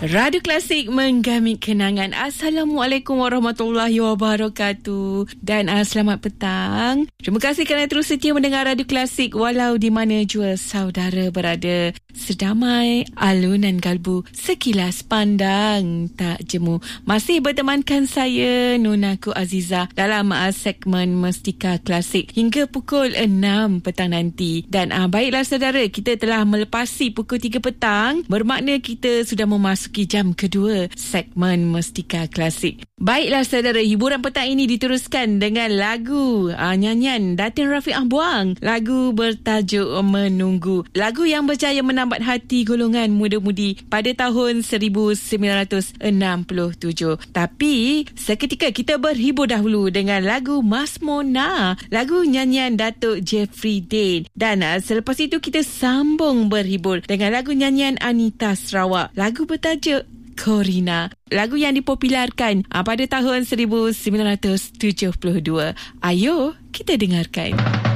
Radio Klasik menggamit kenangan. Assalamualaikum warahmatullahi wabarakatuh. Dan selamat petang. Terima kasih kerana terus setia mendengar Radio Klasik walau di mana jua saudara berada. Sedamai alunan kalbu, sekilas pandang tak jemu. Masih bertemankan saya Nonaku Aziza dalam segmen Mestika Klasik hingga pukul 6 petang nanti. Dan baiklah saudara, kita telah melepasi pukul 3 petang. Bermakna kita sudah memasuki jam kedua segmen Mestika Klasik. Baiklah saudara, hiburan petang ini diteruskan dengan lagu nyanyian Datin Rafiq Buang. Lagu bertajuk Menunggu. Lagu yang berjaya menambat hati golongan muda-mudi pada tahun 1967. Tapi seketika kita berhibur dahulu dengan lagu Mas Mona, lagu nyanyian Datuk Jeffrey Dane. Dan selepas itu kita sambung berhibur dengan lagu nyanyian Anita Sarawak. Lagu bertajuk Corina, lagu yang dipopularkan pada tahun 1972. Ayo kita dengarkan.